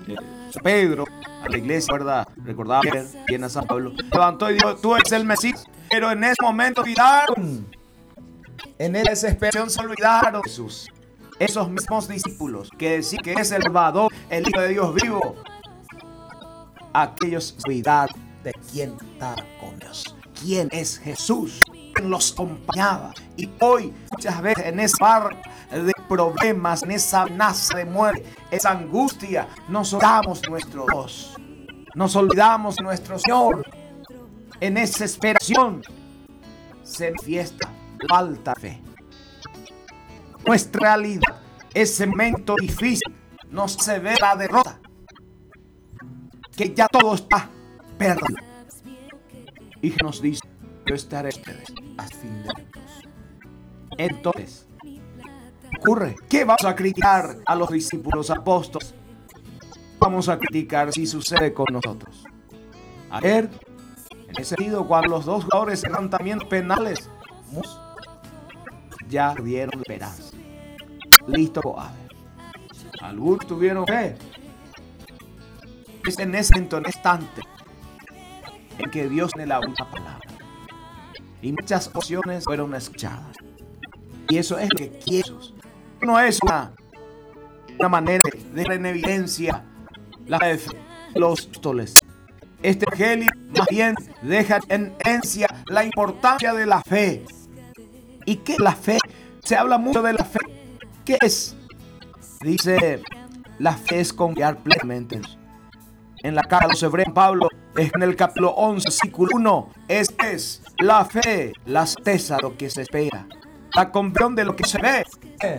Pedro a la iglesia, ¿verdad? Recordaba bien a San Pablo. Levantó y dijo, tú eres el Mesías. Pero en ese momento olvidaron. En esa desesperación se olvidaron de Jesús. Esos mismos discípulos que decían que es el Salvador, el Hijo de Dios vivo. Aquellos se olvidaron de quién estaba con Dios. ¿Quién es Jesús? ¿Quién los acompañaba? Y hoy, muchas veces, en esa barra de problemas, en esa amenaza de muerte, esa angustia, nos olvidamos de nuestro Dios. Nos olvidamos de nuestro Señor. En esa desesperación se manifiesta la falta de fe. Nuestra realidad, ese momento difícil, nos se ve la derrota. Que ya todo está perdido. Y nos dice, yo estaré con ustedes hasta el fin de tiempos. Entonces, ocurre que vamos a criticar a los discípulos apóstoles. Vamos a criticar si sucede con nosotros. Ayer, en ese sentido, cuando los dos jugadores eran también penales, ya dieron esperanza. Listo, cobarde. Algunos tuvieron fe. Es en ese momento, en instante, en que Dios tiene la última palabra. Y muchas opciones fueron escuchadas. Y eso es lo que quiere. No es una manera de dejar en evidencia la fe de los apóstoles. Este evangelio más bien deja en evidencia la importancia de la fe. ¿Y qué es la fe? Se habla mucho de la fe. ¿Qué es? Dice, la fe es confiar plenamente en Dios. En la carta a los hebreos, Pablo, en el capítulo 11, versículo 1, es la fe, la certeza de lo que se espera, la convicción de lo que se ve.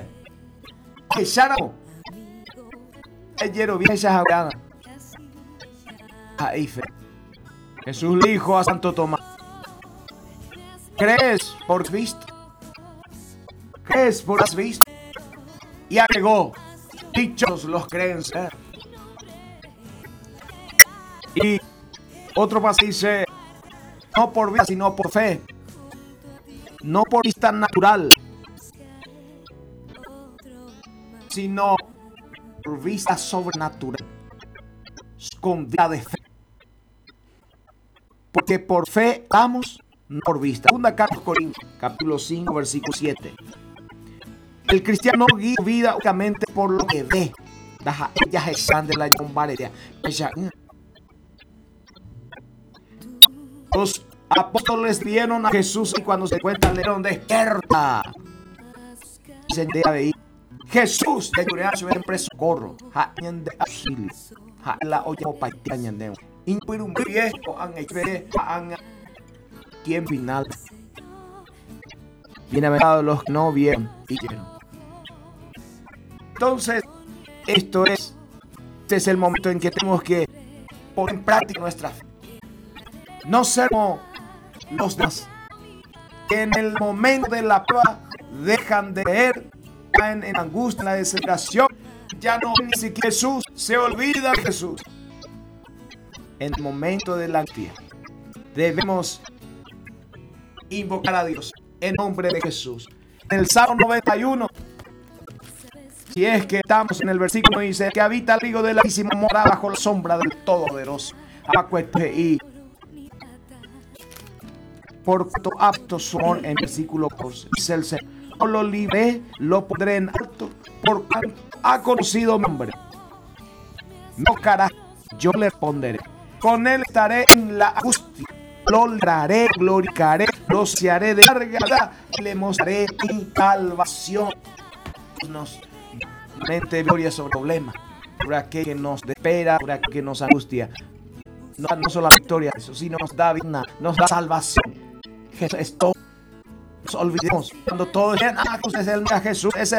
Jesús le dijo a Santo Tomás, ¿crees por visto? ¿Crees por has visto? Y agregó, dichos los creen ser. Y otro pasaje dice, no por vista, sino por fe. No por vista natural, sino por vista sobrenatural. Con vida de fe. Porque por fe damos, no por vista. Segunda carta de Corintios, capítulo 5, versículo 7. El cristiano guía vida únicamente por lo que ve. Los apóstoles vieron a Jesús y cuando se encuentran le dieron despierta. Dicen de ahí, Jesús de Jurea siempre socorro. La olla paitiañandeo. Impirum viejo an quien final. Bienaventurados los que no vieron y vieron. Entonces, este es el momento en que tenemos que poner en práctica nuestra fe. No ser como los demás, que en el momento de la prueba dejan de ver, caen en angustia, en la desesperación, ya no ven ni siquiera Jesús, se olvida de Jesús. En el momento de la angustia, debemos invocar a Dios en nombre de Jesús. En el Salmo 91, si es que estamos en el versículo, dice que habita el Hijo del Altísimo, mora bajo la sombra del Todopoderoso. Y por cuanto apto su amor, en el versículo 14, dice el Señor, yo lo libré, lo pondré en alto, por cuanto ha conocido mi nombre. No cara, yo le responderé. Con él estaré en la angustia. Lo libraré, glorificaré, lo saciaré de larga edad y le mostraré mi salvación. Nos mente gloria sobre problemas, por aquel que nos espera, por aquel que nos angustia. No solo la victoria, eso sí nos da vida, nos da salvación. Jesús es todo. Nos olvidemos cuando todos dicen, Jesús es el Jesús es el